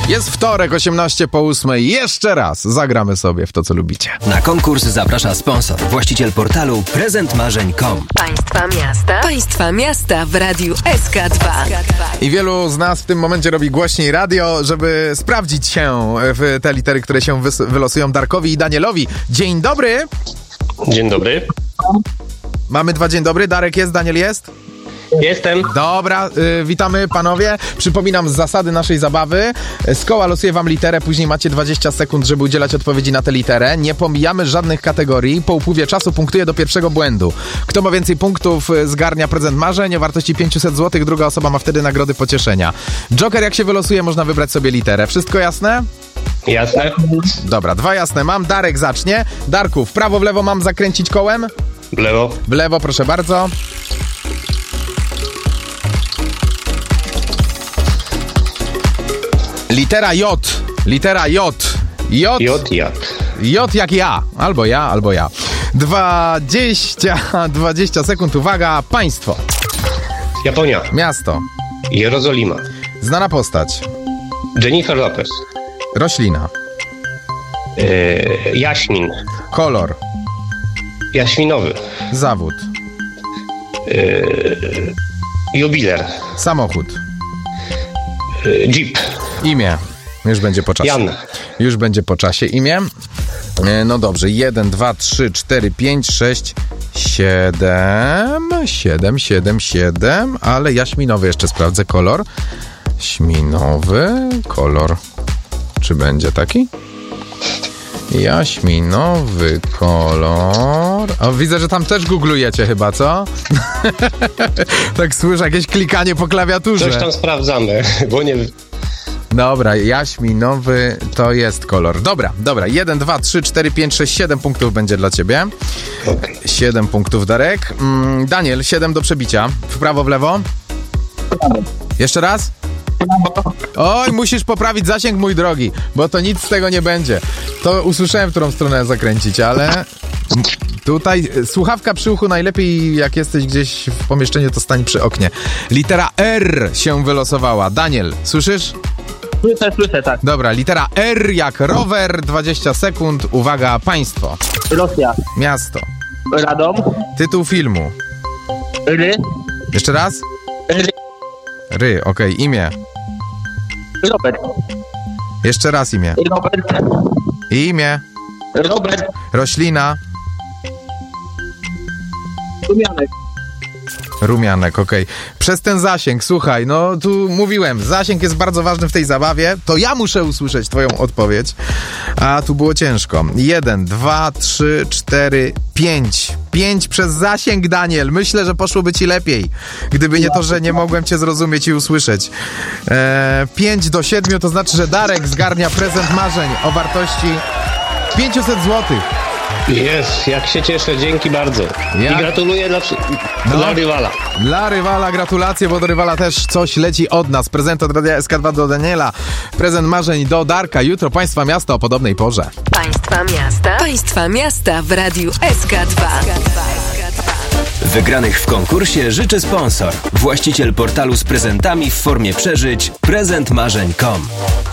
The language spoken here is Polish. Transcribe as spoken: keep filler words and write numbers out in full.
Jest wtorek, osiemnaście po ósmej. Jeszcze raz zagramy sobie w to, co lubicie. Na konkurs zaprasza sponsor, właściciel portalu prezent marzeń kropka com. Państwa miasta. Państwa miasta w Radiu S K dwa. I wielu z nas w tym momencie robi głośniej radio, żeby sprawdzić się w te litery, które się wys- wylosują Darkowi i Danielowi. Dzień dobry. Dzień dobry. Mamy dwa dzień dobry. Darek jest, Daniel jest? Jestem. Dobra, y, witamy panowie. Przypominam zasady naszej zabawy. Z koła losuję wam literę, później macie dwadzieścia sekund, żeby udzielać odpowiedzi na tę literę. Nie pomijamy żadnych kategorii. Po upływie czasu punktuje do pierwszego błędu. Kto ma więcej punktów, zgarnia prezent marzeń o wartości pięćset złotych. Druga osoba ma wtedy nagrody pocieszenia. Joker, jak się wylosuje, można wybrać sobie literę. Wszystko jasne? Jasne. Dobra, dwa jasne mam. Darek zacznie. Darku, w prawo, w lewo mam zakręcić kołem? W lewo. W lewo, proszę bardzo. Litera J. Litera J. J. J, J. J jak ja. Albo ja, albo ja. Dwadzieścia, dwadzieścia sekund. Uwaga, państwo. Japonia. Miasto. Jerozolima. Znana postać. Jennifer Lopez. Roślina. Yy, jaśmin. Kolor. Jaśminowy. Zawód. Yy, jubiler. Samochód. Yy, jeep. Imię. Już będzie po czasie. Jan. Już będzie po czasie imię. E, No dobrze. Jeden, dwa, trzy, cztery, pięć, sześć, siedem. Siedem, siedem, siedem. Ale jaśminowy jeszcze sprawdzę. Kolor. Śminowy. Kolor. Czy będzie taki? Jaśminowy kolor. O, widzę, że tam też googlujecie chyba, co? Tak słyszę jakieś klikanie po klawiaturze. Coś tam sprawdzamy, bo nie... Dobra, jaśminowy to jest kolor. Dobra, dobra. jeden, dwa, trzy, cztery, pięć, sześć, siedem punktów będzie dla ciebie. Okay. siedem punktów, Darek. Mm, Daniel, siedem do przebicia. W prawo, w lewo. Jeszcze raz? Oj, musisz poprawić zasięg, mój drogi, bo to nic z tego nie będzie. To usłyszałem, w którą stronę zakręcić, ale tutaj słuchawka przy uchu najlepiej, jak jesteś gdzieś w pomieszczeniu, to stań przy oknie. Litera R się wylosowała. Daniel, słyszysz? Słyszę, słyszę, tak. Dobra, litera R jak rower, dwadzieścia sekund. Uwaga, państwo. Rosja. Miasto. Radom. Tytuł filmu. Ry. Jeszcze raz? Ry. Ry, okej, okay. Imię. Robert. Jeszcze raz imię. Robert. Imię. Robert. Roślina. Rumianek. Rumianek, okej. Okay. Przez ten zasięg, słuchaj, no tu mówiłem, zasięg jest bardzo ważny w tej zabawie, to ja muszę usłyszeć twoją odpowiedź, a tu było ciężko. Jeden, dwa, trzy, cztery, pięć. Pięć przez zasięg, Daniel. Myślę, że poszłoby ci lepiej, gdyby nie to, że nie mogłem cię zrozumieć i usłyszeć. Eee, pięć do siedmiu to znaczy, że Darek zgarnia prezent marzeń o wartości pięćset złotych. Jest, jak się cieszę, dzięki bardzo. Jak? I gratuluję dla, No. dla rywala. Dla rywala gratulacje, bo do rywala też coś leci od nas. Prezent od Radia S K dwa do Daniela. Prezent marzeń do Darka. Jutro państwa miasta o podobnej porze. Państwa miasta. Państwa miasta w Radiu S K dwa. Wygranych w konkursie życzy sponsor, właściciel portalu z prezentami w formie przeżyć prezent marzeń kropka com.